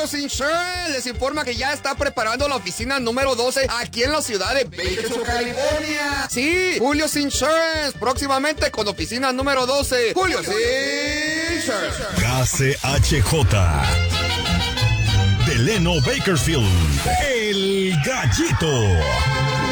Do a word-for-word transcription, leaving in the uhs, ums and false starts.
Insurance les informa que ya está preparando la oficina número doce aquí en la ciudad de Bakersfield, California. Sí, Julio's Insurance, próximamente con oficina número doce. Julio's Insurance. K C H J. Delano Bakersfield, el Gallito.